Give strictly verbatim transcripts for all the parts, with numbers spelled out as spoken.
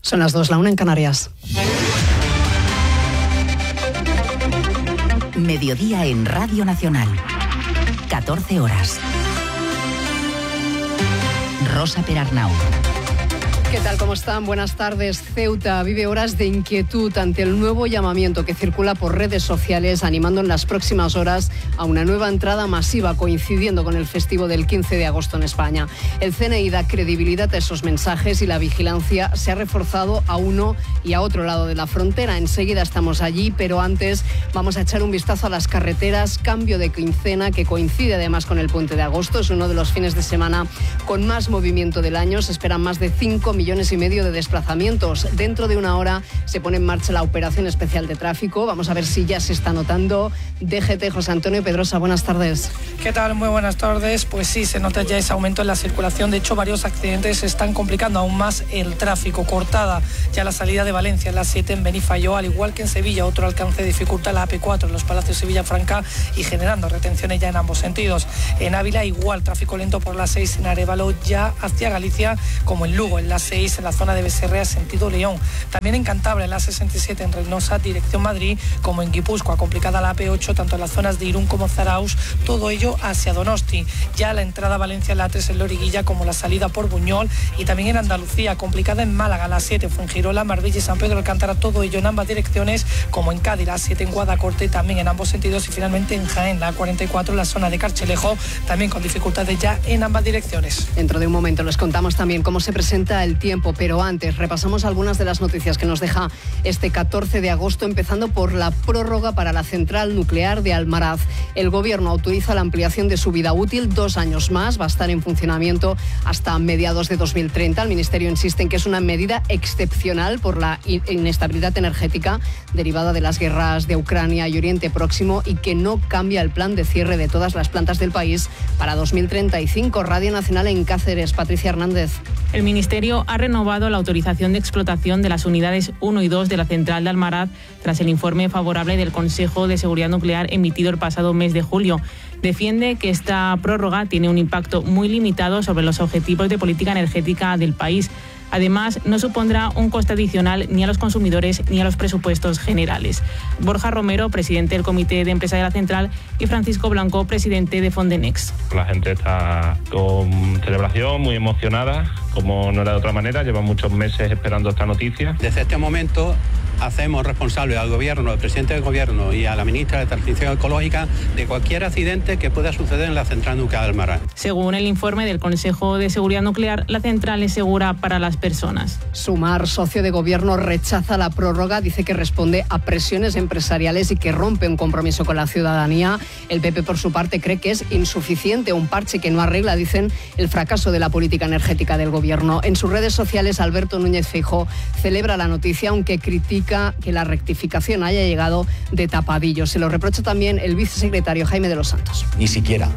Son las dos, la una en Canarias. Mediodía en Radio Nacional. catorce horas. Rosa Perarnau. ¿Qué tal? ¿Cómo están? Buenas tardes. Ceuta vive horas de inquietud ante el nuevo llamamiento que circula por redes sociales, animando en las próximas horas a una nueva entrada masiva coincidiendo con el festivo del quince de agosto en España. El C N I da credibilidad a esos mensajes y la vigilancia se ha reforzado a uno y a otro lado de la frontera. Enseguida estamos allí, pero antes vamos a echar un vistazo a las carreteras. Cambio de quincena que coincide además con el puente de agosto. Es uno de los fines de semana con más movimiento del año. Se esperan más de cinco millones y medio de desplazamientos. Dentro de una hora se pone en marcha la operación especial de tráfico. Vamos a ver si ya se está notando. D G T, José Antonio Pedrosa, buenas tardes. ¿Qué tal? Muy buenas tardes. Pues sí, se nota ya ese aumento en la circulación. De hecho, varios accidentes están complicando aún más el tráfico. Cortada ya la salida de Valencia en la siete en Benifayó, al igual que en Sevilla. Otro alcance dificulta la A P cuatro en los Palacios de Villafranca y generando retenciones ya en ambos sentidos. En Ávila igual, tráfico lento por la seis en Arévalo ya hacia Galicia, como en Lugo en la seis en la zona de Becerrea sentido León. También en Cantabria en la sesenta y siete en Reynosa dirección Madrid, como en Guipúzcoa, complicada la A P ocho tanto en las zonas de Irún como Zarauz, todo ello hacia Donosti. Ya la entrada a Valencia en la tres en Loriguilla, como la salida por Buñol, y también en Andalucía, complicada en Málaga la siete, Fuengirola, Marbella y San Pedro Alcántara, todo ello en ambas direcciones, como en Cádiz la siete en Guadacorte, también en ambos sentidos, y finalmente en Jaén la cuarenta y cuatro en la zona de Carchelejo, también con dificultades ya en ambas direcciones. Dentro de un momento les contamos también cómo se presenta el tiempo, pero antes repasamos algunas de las noticias que nos deja este catorce de agosto, empezando por la prórroga para la central nuclear de Almaraz. El Gobierno autoriza la ampliación de su vida útil dos años más, va a estar en funcionamiento hasta mediados de dos mil treinta. El Ministerio insiste en que es una medida excepcional por la inestabilidad energética derivada de las guerras de Ucrania y Oriente Próximo y que no cambia el plan de cierre de todas las plantas del país para dos mil treinta y cinco. Radio Nacional en Cáceres, Patricia Hernández. El Ministerio ha renovado la autorización de explotación de las unidades uno y dos de la central de Almaraz tras el informe favorable del Consejo de Seguridad Nuclear emitido el pasado mes de julio. Defiende que esta prórroga tiene un impacto muy limitado sobre los objetivos de política energética del país. Además, no supondrá un coste adicional ni a los consumidores ni a los presupuestos generales. Borja Romero, presidente del Comité de Empresa de la Central, y Francisco Blanco, presidente de Fondenex. La gente está con celebración, muy emocionada, como no era de otra manera. Llevan muchos meses esperando esta noticia. Desde este momento hacemos responsable al Gobierno, al presidente del Gobierno y a la ministra de Transición Ecológica de cualquier accidente que pueda suceder en la central nuclear de Almaraz. Según el informe del Consejo de Seguridad Nuclear, la central es segura para las personas. Sumar, socio de Gobierno, rechaza la prórroga, dice que responde a presiones empresariales y que rompe un compromiso con la ciudadanía. El P P, por su parte, cree que es insuficiente, un parche que no arregla, dicen, el fracaso de la política energética del Gobierno. En sus redes sociales, Alberto Núñez Feijóo celebra la noticia, aunque critica que la rectificación haya llegado de tapadillo. Se lo reprocha también el vicesecretario Jaime de los Santos. Ni siquiera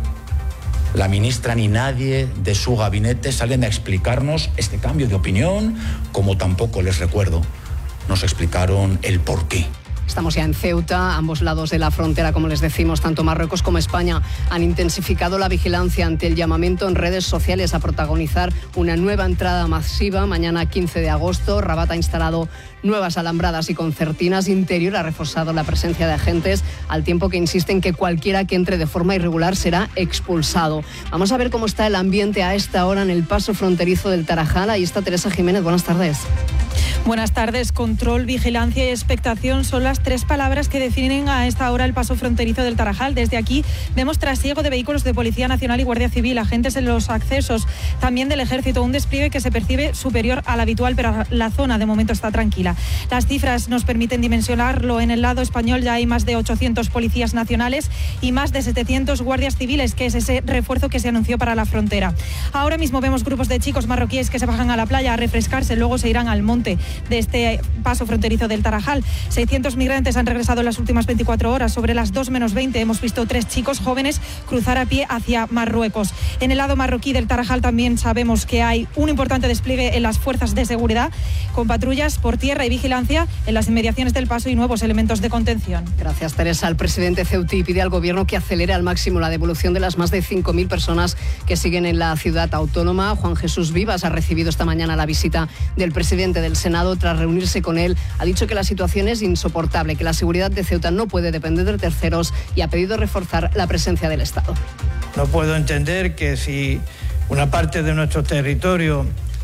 la ministra ni nadie de su gabinete salen a explicarnos este cambio de opinión, como tampoco, les recuerdo, nos explicaron el porqué. Estamos ya en Ceuta, ambos lados de la frontera, como les decimos, tanto Marruecos como España han intensificado la vigilancia ante el llamamiento en redes sociales a protagonizar una nueva entrada masiva. Mañana quince de agosto, Rabat ha instalado nuevas alambradas y concertinas. Interior ha reforzado la presencia de agentes, al tiempo que insisten que cualquiera que entre de forma irregular será expulsado. Vamos a ver cómo está el ambiente a esta hora en el paso fronterizo del Tarajal. Ahí está Teresa Jiménez, buenas tardes. Buenas tardes. Control, vigilancia y expectación son las tres palabras que definen a esta hora el paso fronterizo del Tarajal. Desde aquí vemos trasiego de vehículos de Policía Nacional y Guardia Civil, agentes en los accesos, también del Ejército, un despliegue que se percibe superior al habitual, pero la zona de momento está tranquila. Las cifras nos permiten dimensionarlo. En el lado español ya hay más de ochocientos policías nacionales y más de setecientos guardias civiles, que es ese refuerzo que se anunció para la frontera. Ahora mismo vemos grupos de chicos marroquíes que se bajan a la playa a refrescarse, luego se irán al monte de este paso fronterizo del Tarajal. seiscientos migrantes han regresado en las últimas veinticuatro horas. Sobre las dos menos veinte hemos visto tres chicos jóvenes cruzar a pie hacia Marruecos. En el lado marroquí del Tarajal también sabemos que hay un importante despliegue en las fuerzas de seguridad, con patrullas por tierra y vigilancia en las inmediaciones del paso y nuevos elementos de contención. Gracias, Teresa. El presidente ceutí pide al Gobierno que acelere al máximo la devolución de las más de cinco mil personas que siguen en la ciudad autónoma. Juan Jesús Vivas ha recibido esta mañana la visita del presidente del Senado, Senado, tras reunirse con él, ha dicho que la situación es insoportable, que la seguridad de Ceuta no puede depender de terceros y ha pedido reforzar la presencia del Estado. No puedo entender que si una parte de nuestro territorio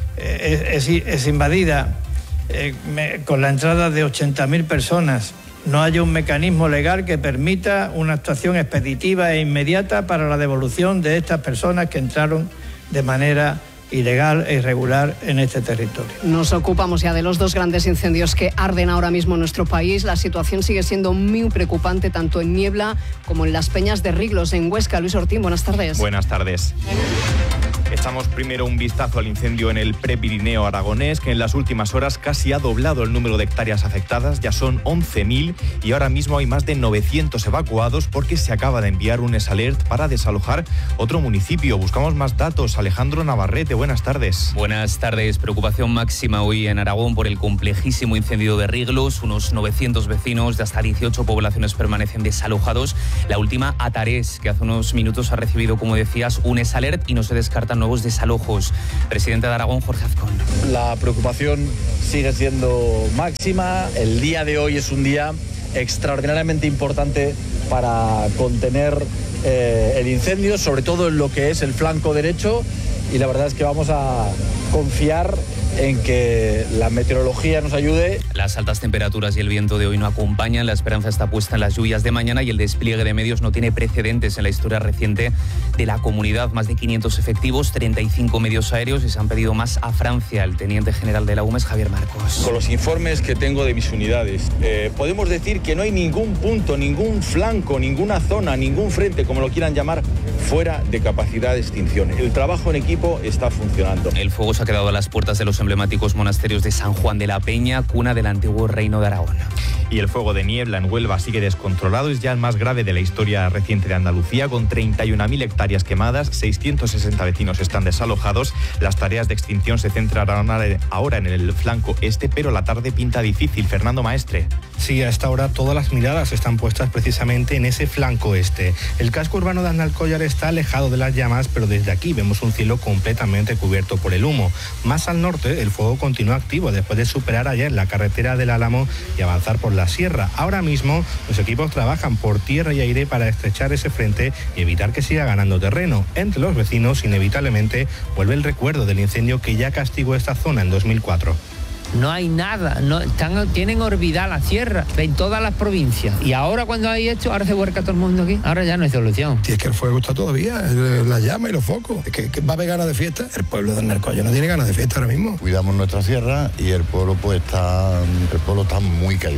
eh, es, es, es invadida eh, me, con la entrada de ochenta mil personas, no haya un mecanismo legal que permita una actuación expeditiva e inmediata para la devolución de estas personas que entraron de manera ilegal e irregular en este territorio. Nos ocupamos ya de los dos grandes incendios que arden ahora mismo en nuestro país. La situación sigue siendo muy preocupante tanto en Niebla como en las Peñas de Riglos, en Huesca. Luis Ortín, buenas tardes. Buenas tardes. Echamos primero un vistazo al incendio en el Prepirineo aragonés, que en las últimas horas casi ha doblado el número de hectáreas afectadas, ya son once mil y ahora mismo hay más de novecientos evacuados porque se acaba de enviar un S-Alert para desalojar otro municipio. Buscamos más datos. Alejandro Navarrete, buenas tardes. Buenas tardes. Preocupación máxima hoy en Aragón por el complejísimo incendio de Riglos. Unos novecientos vecinos de hasta dieciocho poblaciones permanecen desalojados. La última, Atarés, que hace unos minutos ha recibido, como decías, un S-Alert y no se descartan nuevos desalojos. Presidente de Aragón, Jorge Azcón. La preocupación sigue siendo máxima. El día de hoy es un día extraordinariamente importante para contener eh, el incendio, sobre todo en lo que es el flanco derecho, y la verdad es que vamos a confiar en que la meteorología nos ayude. Las altas temperaturas y el viento de hoy no acompañan. La esperanza está puesta en las lluvias de mañana y el despliegue de medios no tiene precedentes en la historia reciente de la comunidad. Más de quinientos efectivos, treinta y cinco medios aéreos y se han pedido más a Francia. El teniente general de la U M E S, Javier Marcos. Con los informes que tengo de mis unidades, eh, podemos decir que no hay ningún punto, ningún flanco, ninguna zona, ningún frente, como lo quieran llamar, fuera de capacidad de extinción. El trabajo en equipo está funcionando. El fuego se ha quedado a las puertas de los emblemáticos monasterios de San Juan de la Peña, cuna del antiguo reino de Aragón. Y el fuego de Niebla en Huelva sigue descontrolado. Es ya el más grave de la historia reciente de Andalucía, con treinta y una mil hectáreas quemadas, seiscientos sesenta vecinos están desalojados. Las tareas de extinción se centrarán ahora en el flanco este, pero la tarde pinta difícil. Fernando Maestre. Sí, a esta hora todas las miradas están puestas precisamente en ese flanco este. El casco urbano de Andalcollar está alejado de las llamas, pero desde aquí vemos un cielo completamente cubierto por el humo. Más al norte, el fuego continúa activo después de superar ayer la carretera del Álamo y avanzar por la sierra. Ahora mismo los equipos trabajan por tierra y aire para estrechar ese frente y evitar que siga ganando terreno. Entre los vecinos, inevitablemente, vuelve el recuerdo del incendio que ya castigó esta zona en dos mil cuatro. No hay nada, no, están, tienen olvidada la sierra en todas las provincias. Y ahora cuando hay esto, ahora se vuelca todo el mundo aquí. Ahora ya no hay solución. Si es que el fuego está todavía, la llama y los focos. Es que, que va a haber ganas de fiesta. El pueblo de Andalcollar no tiene ganas de fiesta ahora mismo. Cuidamos nuestra sierra y el pueblo pues está, el pueblo está muy caído.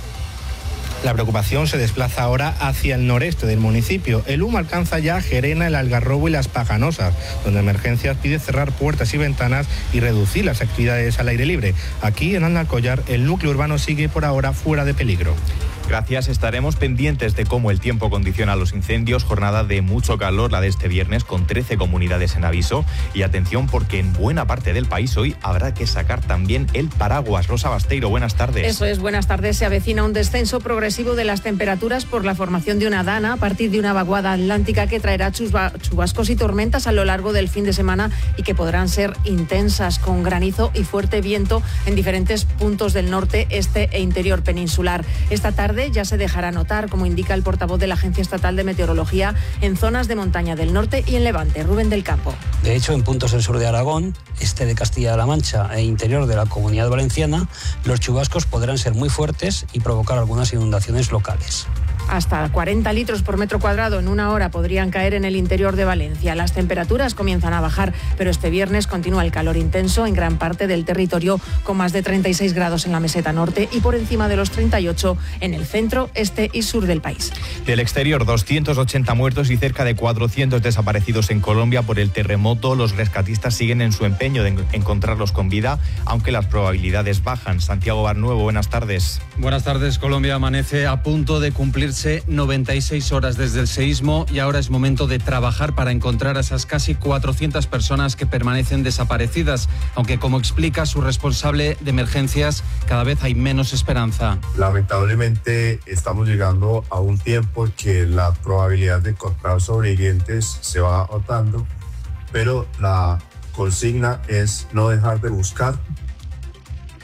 La preocupación se desplaza ahora hacia el noreste del municipio. El humo alcanza ya Gerena, el Algarrobo y las Pajanosas, donde Emergencias pide cerrar puertas y ventanas y reducir las actividades al aire libre. Aquí en Andalcollar el núcleo urbano sigue por ahora fuera de peligro. Gracias, estaremos pendientes de cómo el tiempo condiciona los incendios. Jornada de mucho calor la de este viernes, con trece comunidades en aviso. Y atención, porque en buena parte del país hoy habrá que sacar también el paraguas. Rosa Basteiro, buenas tardes. Eso es, buenas tardes. Se avecina un descenso progresivo de las temperaturas por la formación de una dana a partir de una vaguada atlántica que traerá chubascos y tormentas a lo largo del fin de semana y que podrán ser intensas, con granizo y fuerte viento en diferentes puntos del norte, este e interior peninsular. Esta tarde ya se dejará notar, como indica el portavoz de la Agencia Estatal de Meteorología, en zonas de montaña del norte y en Levante. Rubén del Campo. De hecho, en puntos del sur de Aragón, este de Castilla-La Mancha e interior de la Comunidad Valenciana, los chubascos podrán ser muy fuertes y provocar algunas inundaciones locales. Hasta cuarenta litros por metro cuadrado en una hora podrían caer en el interior de Valencia. Las temperaturas comienzan a bajar, pero este viernes continúa el calor intenso en gran parte del territorio, con más de treinta y seis grados en la meseta norte y por encima de los treinta y ocho en el centro, este y sur del país. Del exterior, doscientos ochenta muertos y cerca de cuatrocientos desaparecidos en Colombia por el terremoto. Los rescatistas siguen en su empeño de encontrarlos con vida, aunque las probabilidades bajan. Santiago Barnuevo, buenas tardes. Buenas tardes. Colombia amanece a punto de cumplirse noventa y seis horas desde el seísmo y ahora es momento de trabajar para encontrar a esas casi cuatrocientas personas que permanecen desaparecidas, aunque, como explica su responsable de emergencias, cada vez hay menos esperanza. Lamentablemente estamos llegando a un tiempo en que la probabilidad de encontrar sobrevivientes se va agotando, pero la consigna es no dejar de buscar.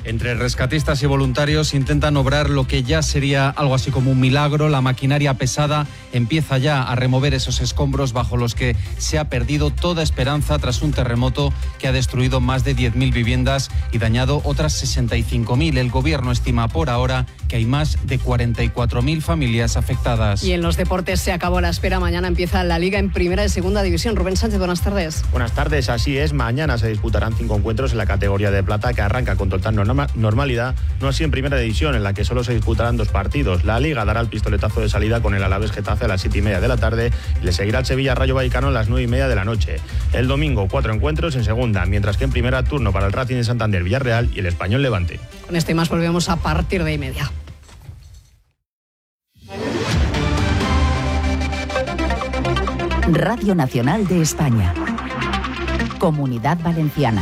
Entre rescatistas y voluntarios intentan obrar lo que ya sería algo así como un milagro. La maquinaria pesada empieza ya a remover esos escombros bajo los que se ha perdido toda esperanza tras un terremoto que ha destruido más de diez mil viviendas y dañado otras sesenta y cinco mil. El gobierno estima por ahora que hay más de cuarenta y cuatro mil familias afectadas. Y en los deportes se acabó la espera. Mañana empieza la Liga en Primera y Segunda División. Rubén Sánchez, buenas tardes. Buenas tardes, así es. Mañana se disputarán cinco encuentros en la categoría de plata, que arranca con total norma- normalidad, no así en Primera División, en la que solo se disputarán dos partidos. La Liga dará el pistoletazo de salida con el Alavés Getafe a las siete y media de la tarde y le seguirá el Sevilla Rayo Vallecano a las nueve y media de la noche. El domingo, cuatro encuentros en Segunda, mientras que en Primera, turno para el Racing de Santander Villarreal y el Español Levante. Con este y más volvemos a partir de y media. Radio Nacional de España. Comunidad Valenciana.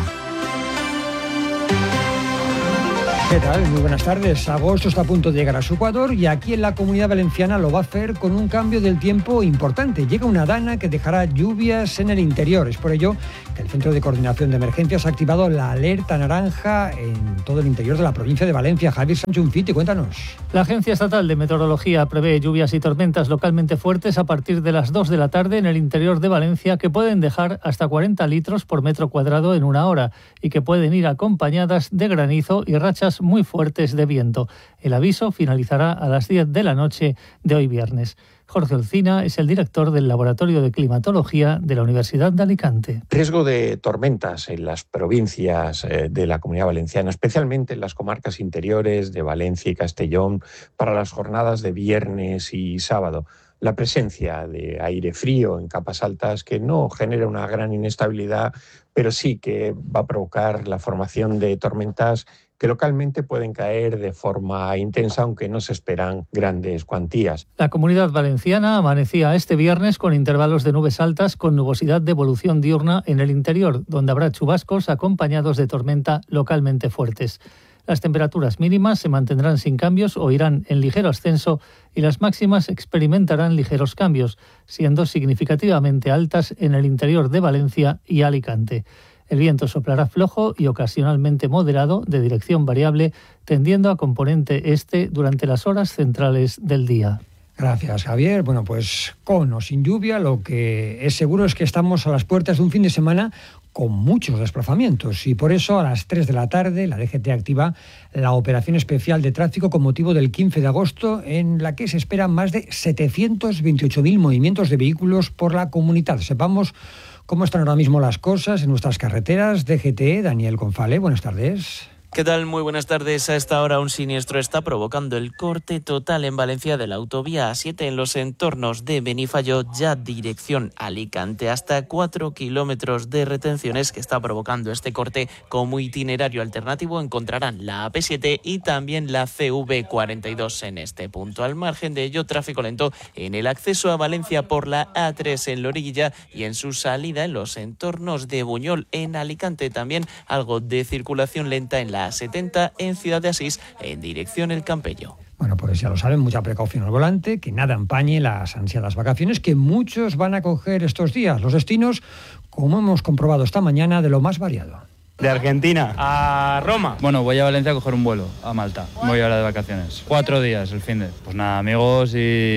¿Qué tal? Muy buenas tardes. Agosto está a punto de llegar a su ecuador y aquí en la Comunidad Valenciana lo va a hacer con un cambio del tiempo importante. Llega una dana que dejará lluvias en el interior. Es por ello que el Centro de Coordinación de Emergencias ha activado la alerta naranja en todo el interior de la provincia de Valencia. Javier Sanchunfiti, cuéntanos. La Agencia Estatal de Meteorología prevé lluvias y tormentas localmente fuertes a partir de las dos de la tarde en el interior de Valencia, que pueden dejar hasta cuarenta litros por metro cuadrado en una hora y que pueden ir acompañadas de granizo y rachas muy fuertes de viento. El aviso finalizará a las diez de la noche de hoy viernes. Jorge Olcina es el director del Laboratorio de Climatología de la Universidad de Alicante. Riesgo de tormentas en las provincias de la Comunidad Valenciana, especialmente en las comarcas interiores de Valencia y Castellón, para las jornadas de viernes y sábado. La presencia de aire frío en capas altas que no genera una gran inestabilidad, pero sí que va a provocar la formación de tormentas que localmente pueden caer de forma intensa, aunque no se esperan grandes cuantías. La Comunidad Valenciana amanecía este viernes con intervalos de nubes altas con nubosidad de evolución diurna en el interior, donde habrá chubascos acompañados de tormenta localmente fuertes. Las temperaturas mínimas se mantendrán sin cambios o irán en ligero ascenso y las máximas experimentarán ligeros cambios, siendo significativamente altas en el interior de Valencia y Alicante. El viento soplará flojo y ocasionalmente moderado, de dirección variable, tendiendo a componente este durante las horas centrales del día. Gracias, Javier. Bueno, pues con o sin lluvia, lo que es seguro es que estamos a las puertas de un fin de semana con muchos desplazamientos y por eso a las tres de la tarde la D G T activa la operación especial de tráfico con motivo del quince de agosto, en la que se esperan más de setecientos veintiocho mil movimientos de vehículos por la comunidad. Sepamos cómo están ahora mismo las cosas en nuestras carreteras. D G T, Daniel González, buenas tardes. ¿Qué tal? Muy buenas tardes. A esta hora un siniestro está provocando el corte total en Valencia de la autovía A siete en los entornos de Benifayó, ya dirección Alicante. Hasta cuatro kilómetros de retenciones que está provocando este corte. Como itinerario alternativo encontrarán la A P siete y también la C V cuarenta y dos en este punto. Al margen de ello, tráfico lento en el acceso a Valencia por la A tres en Loriguilla y en su salida en los entornos de Buñol en Alicante. También algo de circulación lenta en la A setenta en Ciudad de Asís en dirección El Campello. Bueno, pues ya lo saben, mucha precaución al volante, que nada empañe las ansiadas vacaciones que muchos van a coger estos días. Los destinos, como hemos comprobado esta mañana, de lo más variado. De Argentina a Roma. Bueno, voy a Valencia a coger un vuelo, a Malta. Voy ahora de vacaciones. Cuatro días el fin de. Pues nada, amigos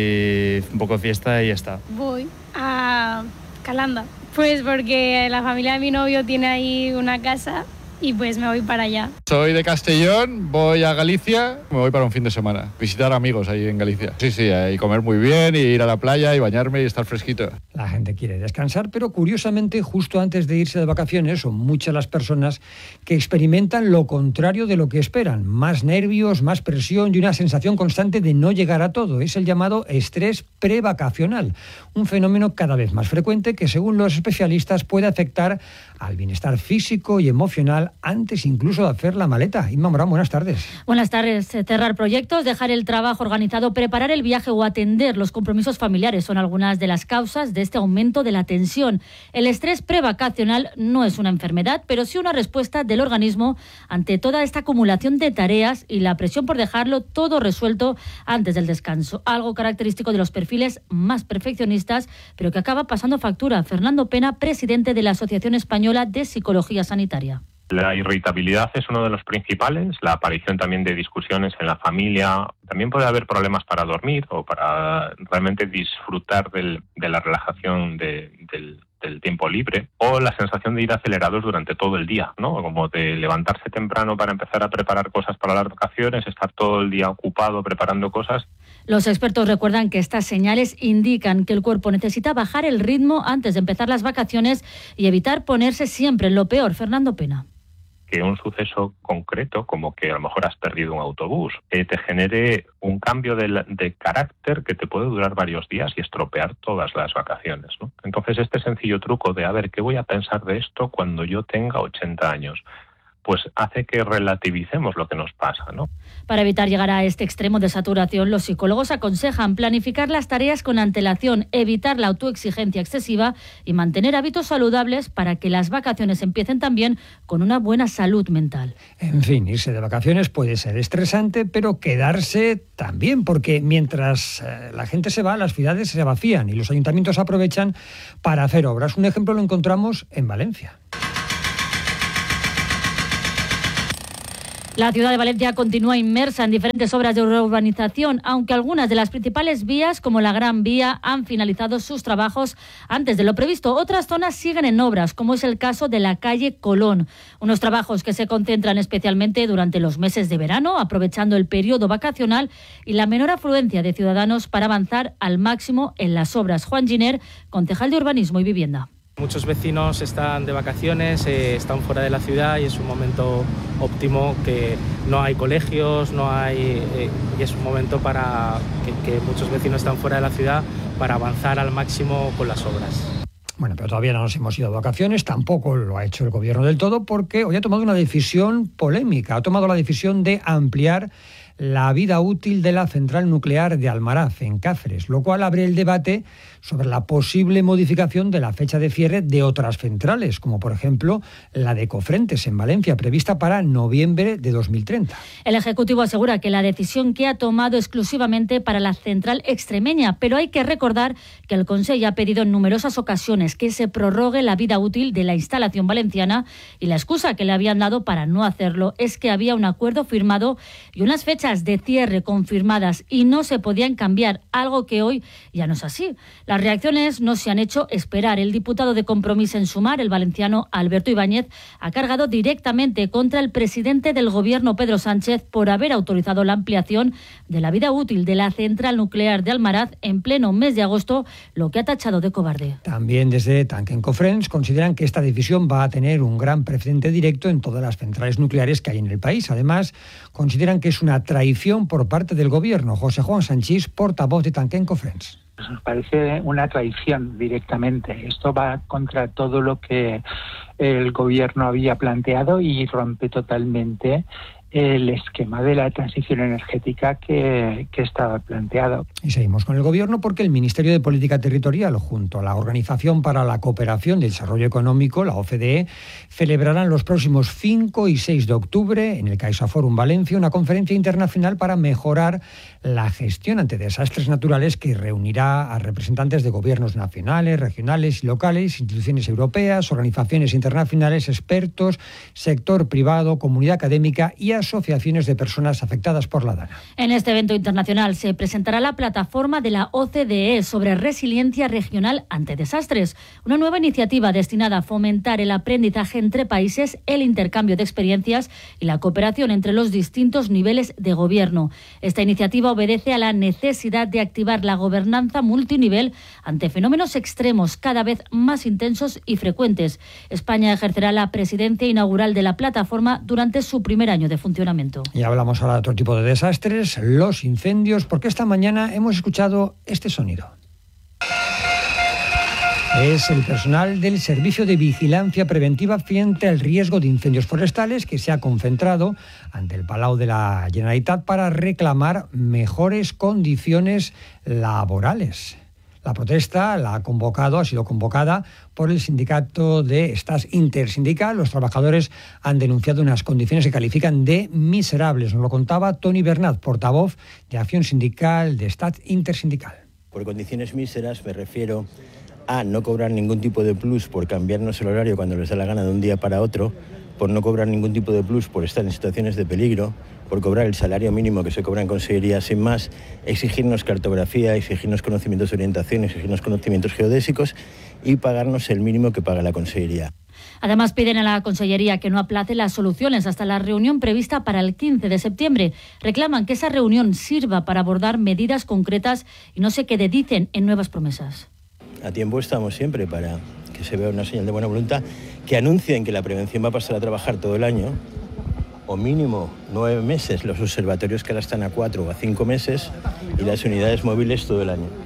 y un poco de fiesta y ya está. Voy a Calanda. Pues porque la familia de mi novio tiene ahí una casa y pues me voy para allá. Soy de Castellón, voy a Galicia, me voy para un fin de semana, visitar amigos ahí en Galicia. Sí, sí, y comer muy bien, y ir a la playa y bañarme y estar fresquito. La gente quiere descansar, pero curiosamente justo antes de irse de vacaciones son muchas las personas que experimentan lo contrario de lo que esperan. Más nervios, más presión y una sensación constante de no llegar a todo. Es el llamado estrés prevacacional, un fenómeno cada vez más frecuente que según los especialistas puede afectar al bienestar físico y emocional antes incluso de hacer la maleta. Inma Morán, buenas tardes. Buenas tardes. Cerrar proyectos, dejar el trabajo organizado, preparar el viaje o atender los compromisos familiares son algunas de las causas de este aumento de la tensión. El estrés prevacacional no es una enfermedad, pero sí una respuesta del organismo ante toda esta acumulación de tareas y la presión por dejarlo todo resuelto antes del descanso. Algo característico de los perfiles más perfeccionistas, pero que acaba pasando factura. Fernando Pena, presidente de la Asociación Española de Psicología Sanitaria. La irritabilidad es uno de los principales, la aparición también de discusiones en la familia. También puede haber problemas para dormir o para realmente disfrutar del, de la relajación de, del, del tiempo libre, o la sensación de ir acelerados durante todo el día, ¿no? Como de levantarse temprano para empezar a preparar cosas para las vacaciones, estar todo el día ocupado preparando cosas. Los expertos recuerdan que estas señales indican que el cuerpo necesita bajar el ritmo antes de empezar las vacaciones y evitar ponerse siempre en lo peor. Fernando Pena. Que un suceso concreto, como que a lo mejor has perdido un autobús, eh, te genere un cambio de, de carácter que te puede durar varios días y estropear todas las vacaciones, ¿no? Entonces, este sencillo truco de, a ver, ¿qué voy a pensar de esto cuando yo tenga ochenta años? Pues hace que relativicemos lo que nos pasa, ¿no? Para evitar llegar a este extremo de saturación, los psicólogos aconsejan planificar las tareas con antelación, evitar la autoexigencia excesiva y mantener hábitos saludables para que las vacaciones empiecen también con una buena salud mental. En fin, irse de vacaciones puede ser estresante, pero quedarse también, porque mientras eh, la gente se va, las ciudades se vacían y los ayuntamientos aprovechan para hacer obras. Un ejemplo lo encontramos en Valencia. La ciudad de Valencia continúa inmersa en diferentes obras de urbanización, aunque algunas de las principales vías, como la Gran Vía, han finalizado sus trabajos antes de lo previsto. Otras zonas siguen en obras, como es el caso de la calle Colón. Unos trabajos que se concentran especialmente durante los meses de verano, aprovechando el periodo vacacional y la menor afluencia de ciudadanos para avanzar al máximo en las obras. Juan Giner, concejal de Urbanismo y Vivienda. Muchos vecinos están de vacaciones, eh, están fuera de la ciudad y es un momento óptimo, que no hay colegios, no hay eh, y es un momento para que, que muchos vecinos están fuera de la ciudad para avanzar al máximo con las obras. Bueno, pero todavía no nos hemos ido de vacaciones, tampoco lo ha hecho el gobierno del todo, porque hoy ha tomado una decisión polémica, ha tomado la decisión de ampliar la vida útil de la central nuclear de Almaraz, en Cáceres, lo cual abre el debate sobre la posible modificación de la fecha de cierre de otras centrales, como por ejemplo la de Cofrentes, en Valencia, prevista para noviembre de dos mil treinta. El Ejecutivo asegura que la decisión que ha tomado exclusivamente para la central extremeña, pero hay que recordar que el Consejo ha pedido en numerosas ocasiones que se prorrogue la vida útil de la instalación valenciana, y la excusa que le habían dado para no hacerlo es que había un acuerdo firmado y unas fechas de cierre confirmadas y no se podían cambiar, algo que hoy ya no es así. Las reacciones no se han hecho esperar. El diputado de Compromís en Sumar, el valenciano Alberto Ibáñez, ha cargado directamente contra el presidente del Gobierno, Pedro Sánchez, por haber autorizado la ampliación de la vida útil de la central nuclear de Almaraz en pleno mes de agosto, lo que ha tachado de cobarde. También desde Tanquen Cofrents consideran que esta decisión va a tener un gran precedente directo en todas las centrales nucleares que hay en el país. Además, consideran que es una traición por parte del Gobierno. José Juan Sanchís, portavoz de Tanquen Cofrents. Nos parece una traición directamente. Esto va contra todo lo que el Gobierno había planteado y rompe totalmente el esquema de la transición energética que, que estaba planteado. Y seguimos con el Gobierno porque el Ministerio de Política Territorial, junto a la Organización para la Cooperación y Desarrollo Económico, la O C D E, celebrarán los próximos cinco y seis de octubre en el CaixaForum Valencia una conferencia internacional para mejorar la gestión ante desastres naturales, que reunirá a representantes de gobiernos nacionales, regionales y locales, instituciones europeas, organizaciones internacionales, expertos, sector privado, comunidad académica y asociaciones de personas afectadas por la DANA. En este evento internacional se presentará la plataforma de la O C D E sobre resiliencia regional ante desastres, una nueva iniciativa destinada a fomentar el aprendizaje entre países, el intercambio de experiencias y la cooperación entre los distintos niveles de gobierno. Esta iniciativa obedece a la necesidad de activar la gobernanza multinivel ante fenómenos extremos cada vez más intensos y frecuentes. España ejercerá la presidencia inaugural de la plataforma durante su primer año de funcionamiento. Y hablamos ahora de otro tipo de desastres, los incendios, porque esta mañana hemos escuchado este sonido. Es el personal del Servicio de Vigilancia Preventiva frente al riesgo de incendios forestales que se ha concentrado ante el Palau de la Generalitat para reclamar mejores condiciones laborales. La protesta la ha convocado, ha sido convocada por el sindicato de Stas Intersindical. Los trabajadores han denunciado unas condiciones que califican de miserables. Nos lo contaba Toni Bernat, portavoz de Acción Sindical de Stas Intersindical. Por condiciones míseras me refiero a no cobrar ningún tipo de plus por cambiarnos el horario cuando les da la gana de un día para otro, por no cobrar ningún tipo de plus, por estar en situaciones de peligro, por cobrar el salario mínimo que se cobra en consejería sin más, exigirnos cartografía, exigirnos conocimientos de orientación, exigirnos conocimientos geodésicos y pagarnos el mínimo que paga la consejería. Además, piden a la Consellería que no aplace las soluciones hasta la reunión prevista para el quince de septiembre. Reclaman que esa reunión sirva para abordar medidas concretas y no se quede, dicen, en nuevas promesas. A tiempo estamos siempre para que se vea una señal de buena voluntad, que anuncien que la prevención va a pasar a trabajar todo el año, o mínimo nueve meses, los observatorios que ahora están a cuatro o a cinco meses, y las unidades móviles todo el año.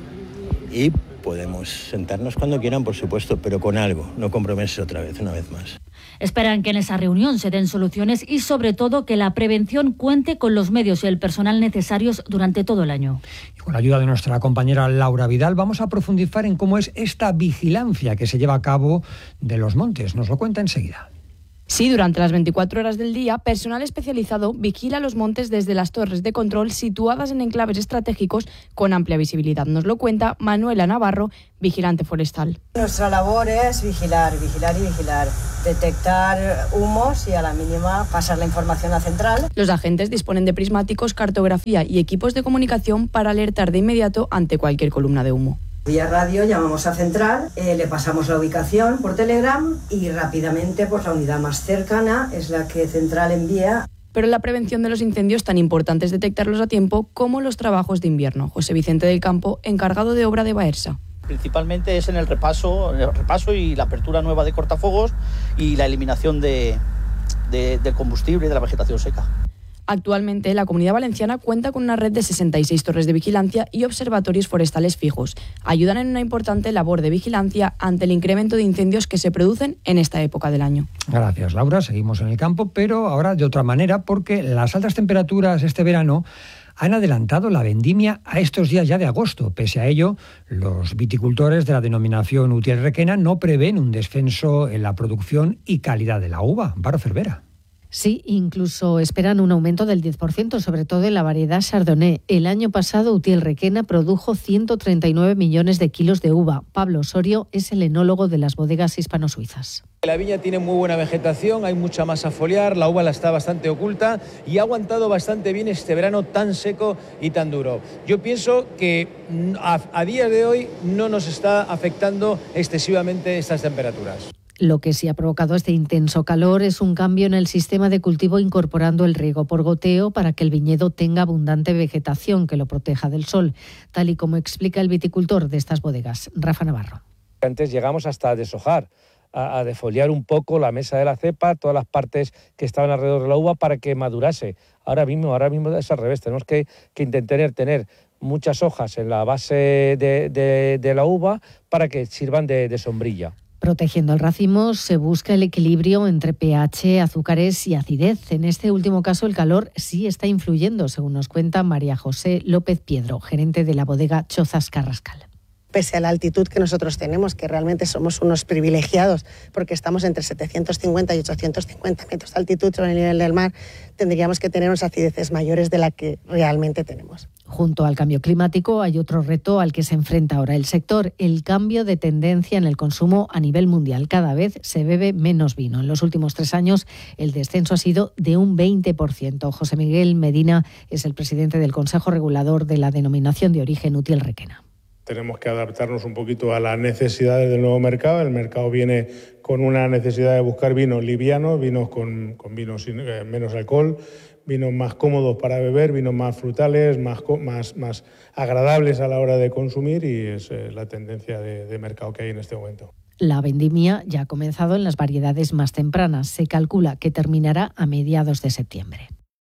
Y podemos sentarnos cuando quieran, por supuesto, pero con algo, no comprometerse otra vez, una vez más. Esperan que en esa reunión se den soluciones y, sobre todo, que la prevención cuente con los medios y el personal necesarios durante todo el año. Y con la ayuda de nuestra compañera Laura Vidal vamos a profundizar en cómo es esta vigilancia que se lleva a cabo de los montes. Nos lo cuenta enseguida. Sí, durante las veinticuatro horas del día, personal especializado vigila los montes desde las torres de control situadas en enclaves estratégicos con amplia visibilidad. Nos lo cuenta Manuela Navarro, vigilante forestal. Nuestra labor es vigilar, vigilar y vigilar, detectar humos y a la mínima pasar la información a central. Los agentes disponen de prismáticos, cartografía y equipos de comunicación para alertar de inmediato ante cualquier columna de humo. Vía radio llamamos a central, eh, le pasamos la ubicación por Telegram y rápidamente pues, la unidad más cercana es la que central envía. Pero la prevención de los incendios tan importante es detectarlos a tiempo como los trabajos de invierno. José Vicente del Campo, encargado de obra de Baersa. Principalmente es en el repaso, el repaso y la apertura nueva de cortafuegos y la eliminación de, de, del combustible y de la vegetación seca. Actualmente, la Comunidad Valenciana cuenta con una red de sesenta y seis torres de vigilancia y observatorios forestales fijos. Ayudan en una importante labor de vigilancia ante el incremento de incendios que se producen en esta época del año. Gracias, Laura. Seguimos en el campo, pero ahora de otra manera, porque las altas temperaturas este verano han adelantado la vendimia a estos días ya de agosto. Pese a ello, los viticultores de la denominación Utiel Requena no prevén un descenso en la producción y calidad de la uva. Amparo Cervera. Sí, incluso esperan un aumento del diez por ciento, sobre todo en la variedad Chardonnay. El año pasado, Utiel Requena produjo ciento treinta y nueve millones de kilos de uva. Pablo Osorio es el enólogo de las bodegas hispano-suizas. La viña tiene muy buena vegetación, hay mucha masa foliar, la uva la está bastante oculta y ha aguantado bastante bien este verano tan seco y tan duro. Yo pienso que a, a día de hoy no nos está afectando excesivamente estas temperaturas. Lo que sí ha provocado este intenso calor es un cambio en el sistema de cultivo incorporando el riego por goteo para que el viñedo tenga abundante vegetación que lo proteja del sol, tal y como explica el viticultor de estas bodegas, Rafa Navarro. Antes llegamos hasta a deshojar, a, a defoliar un poco la mesa de la cepa, todas las partes que estaban alrededor de la uva para que madurase. Ahora mismo, ahora mismo es al revés, tenemos que, que intentar tener muchas hojas en la base de, de, de la uva para que sirvan de, de sombrilla. Protegiendo el racimo se busca el equilibrio entre pH, azúcares y acidez. En este último caso el calor sí está influyendo, según nos cuenta María José López Piedro, gerente de la bodega Chozas Carrascal. Pese a la altitud que nosotros tenemos, que realmente somos unos privilegiados, porque estamos entre setecientos cincuenta y ochocientos cincuenta metros de altitud sobre el nivel del mar, tendríamos que tener unas acideces mayores de la que realmente tenemos. Junto al cambio climático hay otro reto al que se enfrenta ahora el sector, el cambio de tendencia en el consumo a nivel mundial. Cada vez se bebe menos vino. En los últimos tres años el descenso ha sido de un veinte por ciento. José Miguel Medina es el presidente del Consejo Regulador de la Denominación de Origen Utiel Requena. Tenemos que adaptarnos un poquito a las necesidades del nuevo mercado. El mercado viene con una necesidad de buscar vinos livianos, vinos con, con vinos sin, eh, menos alcohol, vinos más cómodos para beber, vinos más frutales, más, más, más agradables a la hora de consumir, y es eh, la tendencia de, de mercado que hay en este momento. La vendimia ya ha comenzado en las variedades más tempranas. Se calcula que terminará a mediados de septiembre.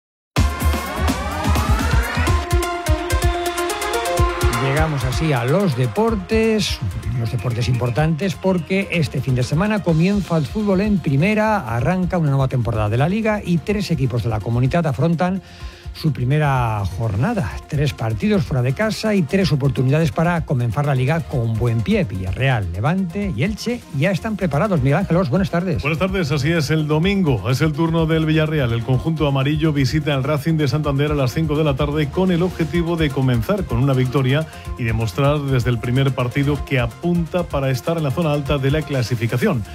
Llegamos así a los deportes, los deportes importantes, porque este fin de semana comienza el fútbol en primera, arranca una nueva temporada de la Liga y tres equipos de la Comunitat afrontan su primera jornada. Tres partidos fuera de casa y tres oportunidades para comenzar la Liga con buen pie. Villarreal, Levante y Elche ya están preparados. Miguel Ángelos, buenas tardes. Buenas tardes, así es, el domingo es el turno del Villarreal. El conjunto amarillo visita el Racing de Santander a las cinco de la tarde con el objetivo de comenzar con una victoria y demostrar desde el primer partido que apunta para estar en la zona alta de la clasificación.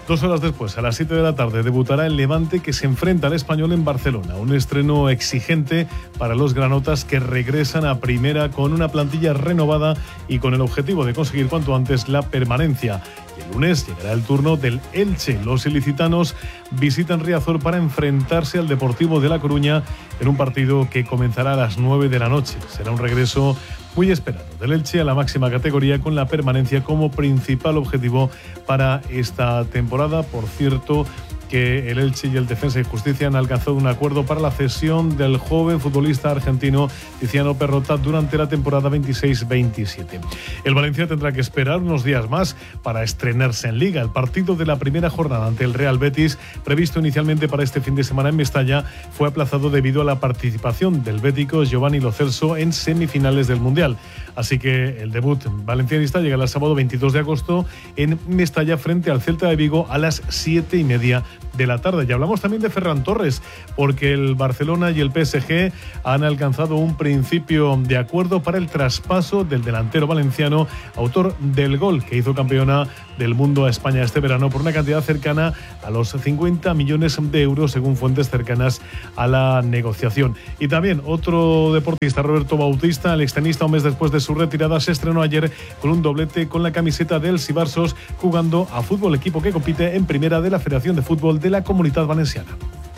Dos horas después, a las siete de la tarde, debutará el Levante, que se enfrenta al Español en Barcelona. Un estreno exigente para los granotas, que regresan a primera con una plantilla renovada y con el objetivo de conseguir cuanto antes la permanencia. Y el lunes llegará el turno del Elche. Los ilicitanos visitan Riazor para enfrentarse al Deportivo de La Coruña en un partido que comenzará a las nueve de la noche. Será un regreso muy esperado del Elche a la máxima categoría, con la permanencia como principal objetivo para esta temporada. Por cierto, que el Elche y el Defensa y Justicia han alcanzado un acuerdo para la cesión del joven futbolista argentino Tiziano Perrotta durante la temporada veintiséis veintisiete. El Valencia tendrá que esperar unos días más para estrenarse en Liga. El partido de la primera jornada ante el Real Betis, previsto inicialmente para este fin de semana en Mestalla, fue aplazado debido a la participación del bético Giovanni Lo Celso en semifinales del Mundial. Así que el debut valencianista llegará el sábado veintidós de agosto en Mestalla frente al Celta de Vigo a las siete y media de la tarde. Y hablamos también de Ferran Torres, porque el Barcelona y el P S G han alcanzado un principio de acuerdo para el traspaso del delantero valenciano, autor del gol que hizo campeona del mundo a España este verano, por una cantidad cercana a los cincuenta millones de euros, según fuentes cercanas a la negociación. Y también otro deportista, Roberto Bautista, el extenista, un mes después de su retirada, se estrenó ayer con un doblete con la camiseta del Sibarsos, jugando a fútbol, equipo que compite en primera de la Federación de Fútbol de la Comunitat Valenciana.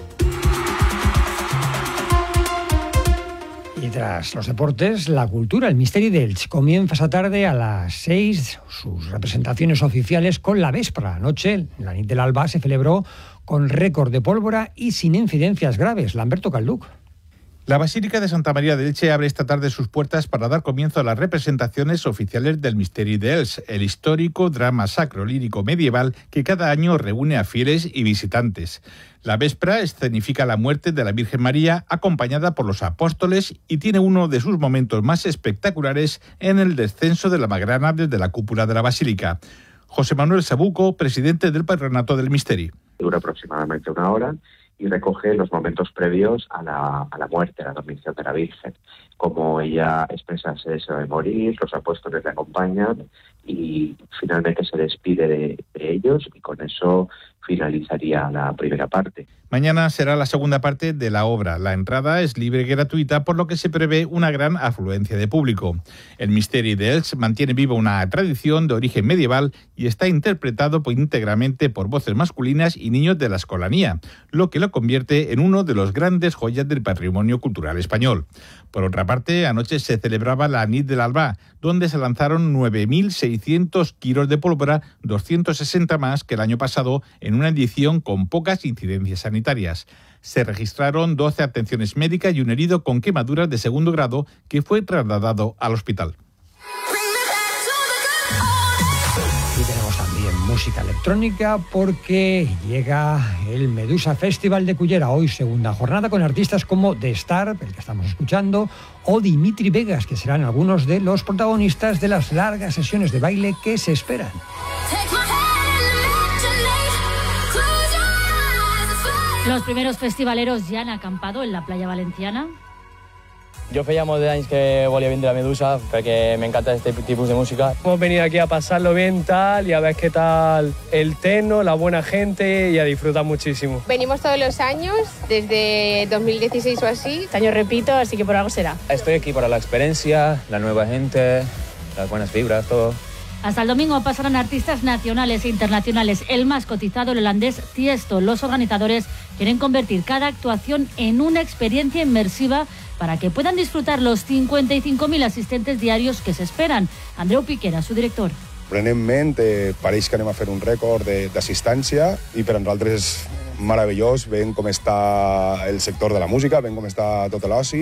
Y tras los deportes, la cultura, el Misteri d'Elx comienza esta tarde a las seis sus representaciones oficiales con la Vespra. Anoche, la nit del alba, se celebró con récord de pólvora y sin incidencias graves. Lamberto Calduc. La Basílica de Santa María de Elche abre esta tarde sus puertas para dar comienzo a las representaciones oficiales del Misteri d'Elx, el histórico drama sacro lírico medieval que cada año reúne a fieles y visitantes. La Vespra escenifica la muerte de la Virgen María, acompañada por los apóstoles, y tiene uno de sus momentos más espectaculares en el descenso de la Magrana desde la cúpula de la Basílica. José Manuel Sabuco, presidente del Patronato del Misteri. Dura aproximadamente una hora y recoge los momentos previos a la, a la muerte, a la dormición de la Virgen. Como ella expresa ese deseo de morir, los apóstoles le acompañan y finalmente se despide de, de ellos, y con eso finalizaría la primera parte. Mañana será la segunda parte de la obra. La entrada es libre y gratuita, por lo que se prevé una gran afluencia de público. El Misteri d'Elx mantiene viva una tradición de origen medieval y está interpretado íntegramente por voces masculinas y niños de la escolanía, lo que lo convierte en uno de los grandes joyas del patrimonio cultural español. Por otra parte, anoche se celebraba la Nit del Alba, donde se lanzaron nueve mil seiscientos kilos de pólvora, doscientos sesenta más que el año pasado, en una edición con pocas incidencias sanitarias. Se registraron doce atenciones médicas y un herido con quemaduras de segundo grado que fue trasladado al hospital. Y tenemos también música electrónica, porque llega el Medusa Festival de Cullera. Hoy segunda jornada con artistas como The Star, el que estamos escuchando, o Dimitri Vegas, que serán algunos de los protagonistas de las largas sesiones de baile que se esperan. Los primeros festivaleros ya han acampado en la playa valenciana. Jo feia molt d'anys que volia vindre a Medusa perquè me encanta este tipus de música. Hemos venido aquí a pasarlo bien tal y a ver qué tal el techno, la buena gente y a disfrutar muchísimo. Venimos todos los años, desde dos mil dieciséis o así. Este año repito, así que por algo será. Estoy aquí para la experiencia, la nueva gente, las buenas vibras, todo. Hasta el domingo pasarán artistas nacionales e internacionales. El más cotizado, el holandés Tiesto. Los organizadores quieren convertir cada actuación en una experiencia inmersiva para que puedan disfrutar los cincuenta y cinco mil asistentes diarios que se esperan. Andreu Piquera, su director. Prenentment, eh, pareix que anem a fer un rècord d'assistència i per a nosaltres és meravellós. Veiem com està el sector de la música, veiem com està tot l'oci.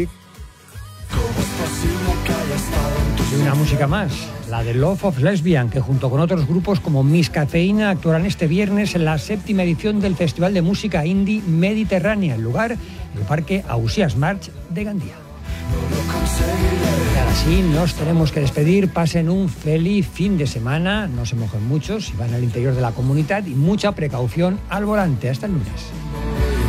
Y una música más, la de Love of Lesbian, que junto con otros grupos como Miss Cafeína actuarán este viernes en la séptima edición del Festival de Música Indie Mediterránea. El lugar, el Parque Ausías March de Gandía. Y ahora sí, nos tenemos que despedir. Pasen un feliz fin de semana, no se mojen mucho si van al interior de la comunidad, y mucha precaución al volante. Hasta el lunes.